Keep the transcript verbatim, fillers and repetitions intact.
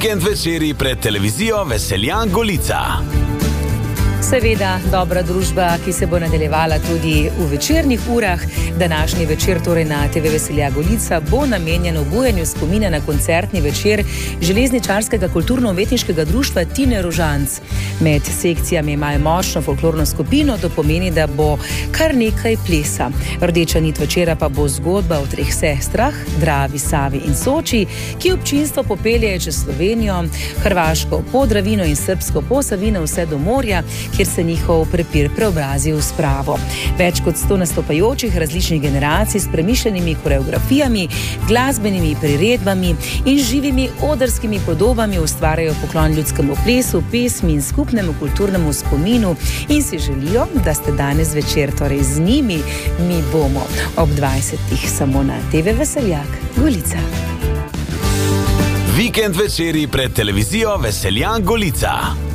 Vikend večeri pred televizijo Veseljan Golica. Seveda dobra družba, ki se bo nadaljevala tudi v večernih urah. Današnji večer torej na te ve Veselja Golica bo namenjen obujanju spomina na koncertni večer železničarskega kulturno-umetniškega društva Tine Rožanc. Med sekcijami imajo močno folklorno skupino, to pomeni, da bo kar nekaj plesa. Rdeča nit večera pa bo zgodba o treh sestrah, Dravi, Savi in Soči, ki občinstvo popelje čez Slovenijo, Hrvaško, Podravino in Srbsko Posavino vse do morja, kjer se njihov prepir preobrazi v spravo. Več kot sto nastopajočih različnih generacij s premišljenimi koreografijami, glasbenimi priredbami in živimi odrskimi podobami ustvarjajo poklon ljudskemu plesu, pesmi in skupnemu kulturnemu spominu in si želijo, da ste danes večer torej z njimi. Mi bomo ob dvajsetih samo na te ve Veseljak Golica. Vikend večeri pred televizijo Veseljan Golica.